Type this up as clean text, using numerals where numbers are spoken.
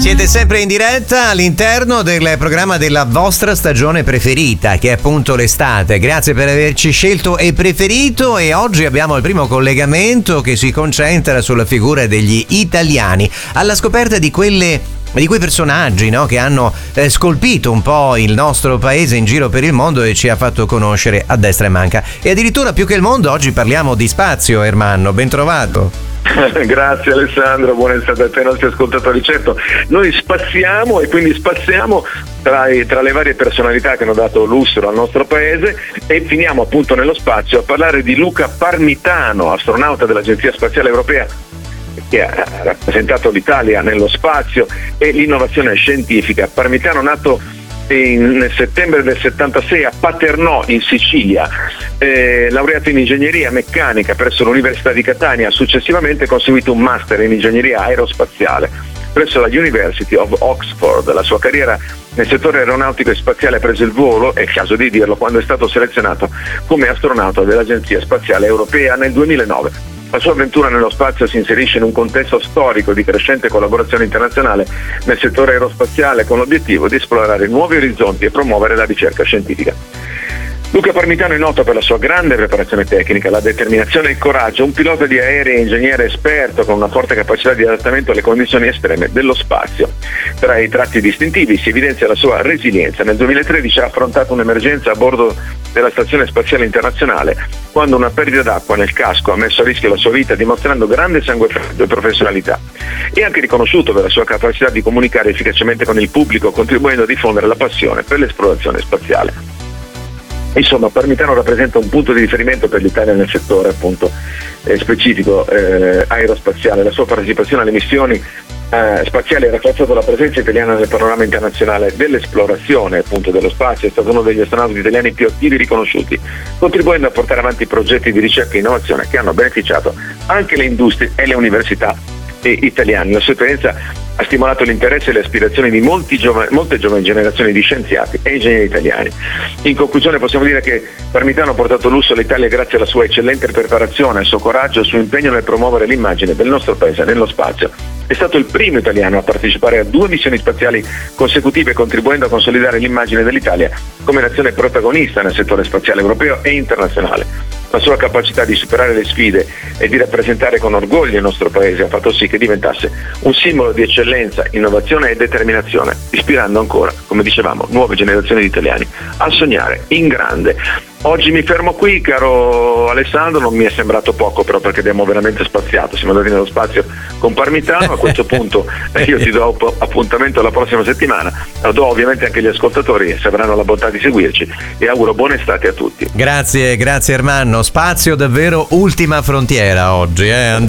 Siete sempre in diretta all'interno del programma della vostra stagione preferita, che è appunto l'estate. Grazie per averci scelto e preferito, e oggi abbiamo il primo collegamento che si concentra sulla figura degli italiani, alla scoperta di quei personaggi, no, che hanno scolpito un po' il nostro paese in giro per il mondo e ci ha fatto conoscere a destra e manca. E addirittura più che il mondo, oggi parliamo di spazio. Ermanno, ben trovato. Grazie Alessandro, buona estate a te e ai nostri ascoltatori. Certo, noi spaziamo e quindi spaziamo tra le varie personalità che hanno dato lustro al nostro paese e finiamo appunto nello spazio a parlare di Luca Parmitano, astronauta dell'Agenzia Spaziale Europea, che ha rappresentato l'Italia nello spazio e l'innovazione scientifica. Parmitano, nato nel settembre del 76 a Paternò in Sicilia, laureato in ingegneria meccanica presso l'Università di Catania, ha successivamente conseguito un master in ingegneria aerospaziale presso la University of Oxford. La sua carriera nel settore aeronautico e spaziale ha preso il volo, è il caso di dirlo, quando è stato selezionato come astronauta dell'Agenzia Spaziale Europea nel 2009. La sua avventura nello spazio si inserisce in un contesto storico di crescente collaborazione internazionale nel settore aerospaziale, con l'obiettivo di esplorare nuovi orizzonti e promuovere la ricerca scientifica. Luca Parmitano è noto per la sua grande preparazione tecnica, la determinazione e il coraggio, un pilota di aerei e ingegnere esperto con una forte capacità di adattamento alle condizioni estreme dello spazio. Tra i tratti distintivi si evidenzia la sua resilienza. Nel 2013 ha affrontato un'emergenza a bordo della Stazione Spaziale Internazionale, quando una perdita d'acqua nel casco ha messo a rischio la sua vita, dimostrando grande sangue freddo e professionalità. È anche riconosciuto per la sua capacità di comunicare efficacemente con il pubblico, contribuendo a diffondere la passione per l'esplorazione spaziale. Insomma, Parmitano rappresenta un punto di riferimento per l'Italia nel settore appunto specifico aerospaziale. La sua partecipazione alle missioni spaziali ha rafforzato la presenza italiana nel panorama internazionale dell'esplorazione appunto dello spazio. È stato uno degli astronauti italiani più attivi e riconosciuti, contribuendo a portare avanti progetti di ricerca e innovazione che hanno beneficiato anche le industrie e le università italiane. La sua esperienza ha stimolato l'interesse e le aspirazioni di molte giovani generazioni di scienziati e ingegneri italiani. In conclusione possiamo dire che Parmitano ha portato lusso all'Italia grazie alla sua eccellente preparazione, al suo coraggio e al suo impegno nel promuovere l'immagine del nostro paese nello spazio. È stato il primo italiano a partecipare a 2 missioni spaziali consecutive, contribuendo a consolidare l'immagine dell'Italia come nazione protagonista nel settore spaziale europeo e internazionale. La sua capacità di superare le sfide e di rappresentare con orgoglio il nostro paese ha fatto sì che diventasse un simbolo di eccellenza, innovazione e determinazione, ispirando ancora, come dicevamo, nuove generazioni di italiani a sognare in grande. Oggi mi fermo qui, caro Alessandro, non mi è sembrato poco però, perché abbiamo veramente spaziato, siamo andati nello spazio con Parmitano. A questo punto io ti do appuntamento la prossima settimana, lo do ovviamente anche agli ascoltatori se avranno la bontà di seguirci, e auguro buona estate a tutti. Grazie Ermanno, spazio davvero ultima frontiera oggi,